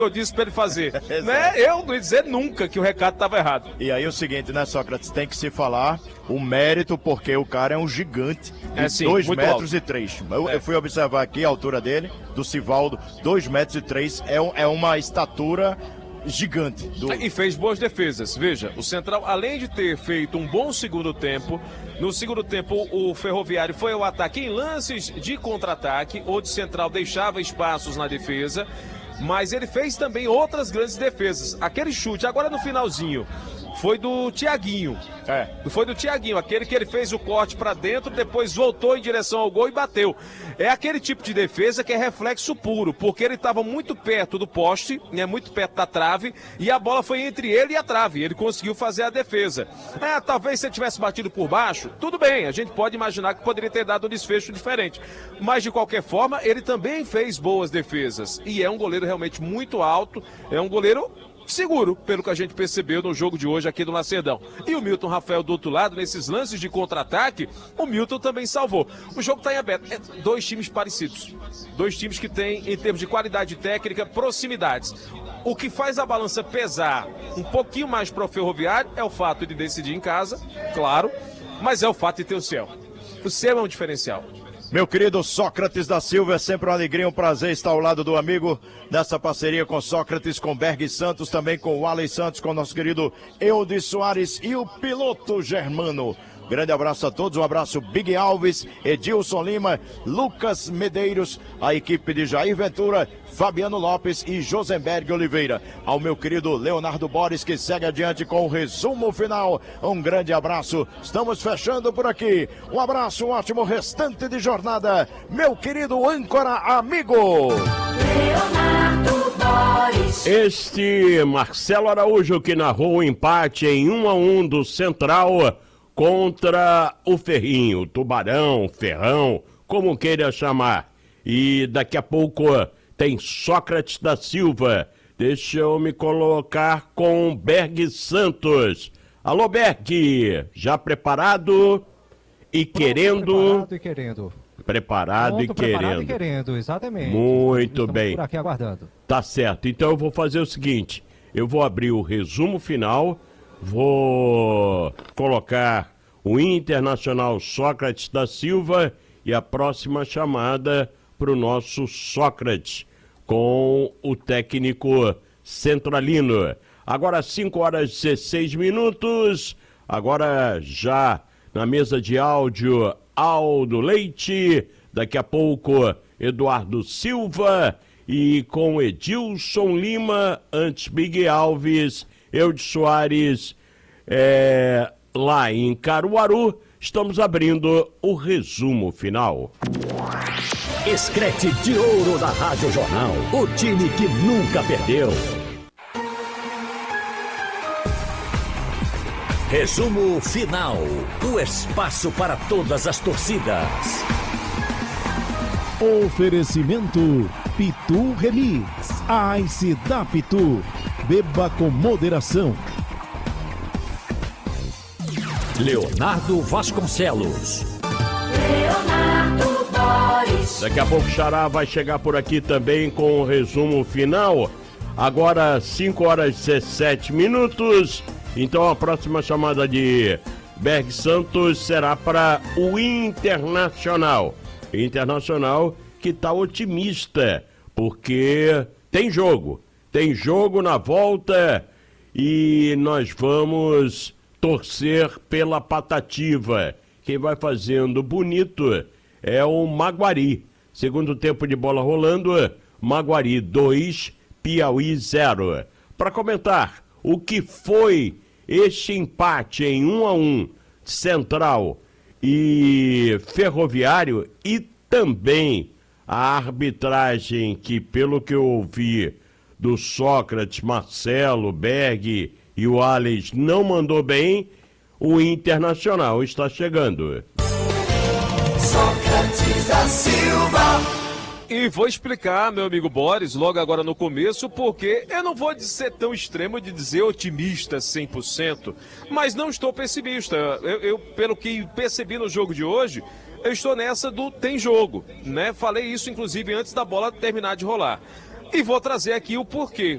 eu disse pra ele fazer. Né? Eu não ia dizer nunca que o recado estava errado. E aí o seguinte, né, Sócrates, tem que se falar o mérito, porque o cara é um gigante de 2 metros e 3. Eu fui observar aqui a altura dele, do Sivaldo, 2 metros e 3, é uma estatura gigante. E fez boas defesas. Veja, o Central, além de ter feito um bom segundo tempo, no segundo tempo o Ferroviário foi ao ataque em lances de contra-ataque, onde o Central deixava espaços na defesa, mas ele fez também outras grandes defesas. Aquele chute, agora no finalzinho, foi do Thiaguinho. Foi do Thiaguinho, aquele que ele fez o corte pra dentro, depois voltou em direção ao gol e bateu. É aquele tipo de defesa que é reflexo puro, porque ele estava muito perto do poste, né, muito perto da trave, e a bola foi entre ele e a trave. Ele conseguiu fazer a defesa. Talvez se ele tivesse batido por baixo, tudo bem, a gente pode imaginar que poderia ter dado um desfecho diferente. Mas de qualquer forma, ele também fez boas defesas. E é um goleiro realmente muito alto, é um goleiro seguro, pelo que a gente percebeu no jogo de hoje aqui do Lacerdão. E o Milton Rafael do outro lado, nesses lances de contra-ataque, o Milton também salvou. O jogo está em aberto. 2 times parecidos. 2 times que têm, em termos de qualidade técnica, proximidades. O que faz a balança pesar um pouquinho mais para o Ferroviário é o fato de decidir em casa, claro, mas é o fato de ter o Ciel. O Ciel é um diferencial. Meu querido Sócrates da Silva, é sempre uma alegria, um prazer estar ao lado do amigo nessa parceria com Sócrates, com Berg Santos, também com o Alex Santos, com o nosso querido Eudes Soares e o piloto Germano. Grande abraço a todos, um abraço Big Alves, Edilson Lima, Lucas Medeiros, a equipe de Jair Ventura, Fabiano Lopes e Josenberg Oliveira. Ao meu querido Leonardo Boris, que segue adiante com o resumo final. Um grande abraço, estamos fechando por aqui. Um abraço, um ótimo restante de jornada, meu querido âncora amigo Leonardo Boris. Este Marcelo Araújo que narrou o empate em 1-1 do Central contra o Ferrinho, Tubarão, Ferrão, como queira chamar. E daqui a pouco tem Sócrates da Silva. Deixa eu me colocar com Berg Santos. Alô, Berg, já preparado e querendo? Preparado e querendo. Preparado e querendo. Preparado e querendo, exatamente. Muito bem. Por aqui aguardando. Tá certo, então eu vou fazer o seguinte, eu vou abrir o resumo final, vou colocar o Internacional Sócrates da Silva e a próxima chamada para o nosso Sócrates com o técnico centralino. Agora 5h16, agora já na mesa de áudio Aldo Leite, daqui a pouco Eduardo Silva e com Edilson Lima, antes Big Alves, Eudes Soares, lá em Caruaru, estamos abrindo o resumo final. Escrete de ouro da Rádio Jornal, o time que nunca perdeu. Resumo final, o espaço para todas as torcidas. Oferecimento Pitu Remix, a Ice da Pitu. Beba com moderação. Leonardo Vasconcelos. Leonardo Boris. Daqui a pouco o Xará vai chegar por aqui também com o resumo final. Agora 5h17. Então a próxima chamada de Berg Santos será para o Internacional. Internacional que está otimista, porque tem jogo na volta e nós vamos torcer pela Patativa. Quem vai fazendo bonito é o Maguari. Segundo tempo de bola rolando, Maguari 2, Piauí 0. Para comentar o que foi este empate em 1-1 Central e Ferroviário e também a arbitragem que, pelo que eu ouvi do Sócrates, Marcelo, Berg e o Alex não mandou bem, o Internacional está chegando. Sócrates da Silva. E vou explicar, meu amigo Boris, logo agora no começo, porque eu não vou ser tão extremo de dizer otimista 100%, mas não estou pessimista. Eu, pelo que percebi no jogo de hoje, eu estou nessa do tem jogo, né? Falei isso, inclusive, antes da bola terminar de rolar. E vou trazer aqui o porquê.